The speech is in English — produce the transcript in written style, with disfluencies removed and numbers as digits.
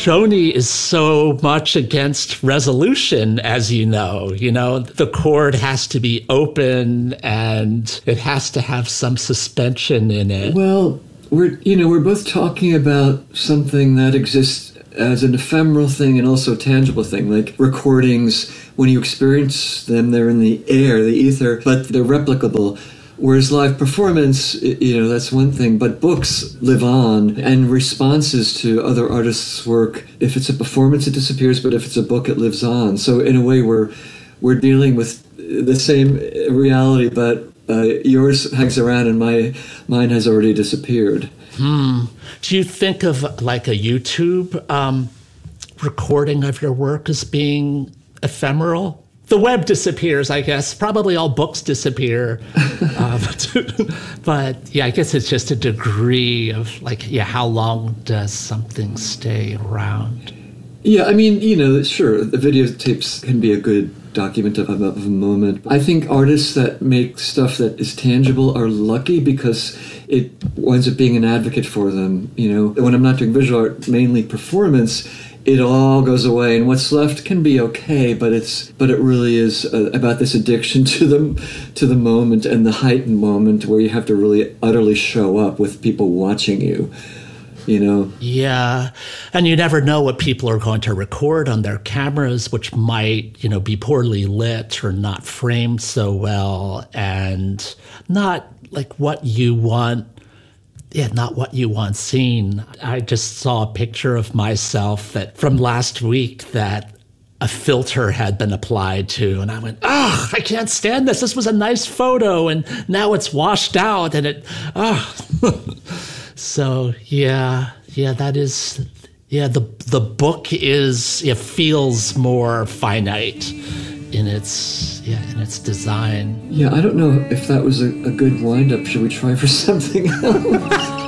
Shoni is so much against resolution, as you know. You know, the chord has to be open and it has to have some suspension in it. Well, we're both talking about something that exists as an ephemeral thing and also a tangible thing, like recordings. When you experience them, they're in the air, the ether, but they're replicable. Whereas live performance, that's one thing, but books live on, and responses to other artists' work, if it's a performance, it disappears, but if it's a book, it lives on. So in a way, we're dealing with the same reality, but yours hangs around and mine has already disappeared. Do you think of like a YouTube recording of your work as being ephemeral? The web disappears, I guess. Probably all books disappear. But yeah, I guess it's just a degree of how long does something stay around? Yeah, I mean, sure, the videotapes can be a good document of a moment. I think artists that make stuff that is tangible are lucky because it winds up being an advocate for them. When I'm not doing visual art, mainly performance, it all goes away, and what's left can be okay, but it really is about this addiction to the moment and the heightened moment where you have to really utterly show up with people watching you. Yeah. And you never know what people are going to record on their cameras, which might, be poorly lit or not framed so well and not like what you want. Yeah, not what you want seen. I just saw a picture of myself from last week that a filter had been applied to, and I went, I can't stand this. This was a nice photo, and now it's washed out, and So, that is, the book it feels more finite in its design. Yeah, I don't know if that was a good wind-up. Should we try for something else?